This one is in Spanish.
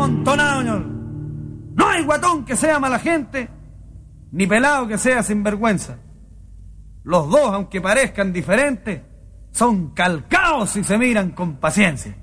amontonado, señor. No hay guatón que sea mala gente, ni pelado que sea sinvergüenza. Los dos, aunque parezcan diferentes, son calcados si se miran con paciencia.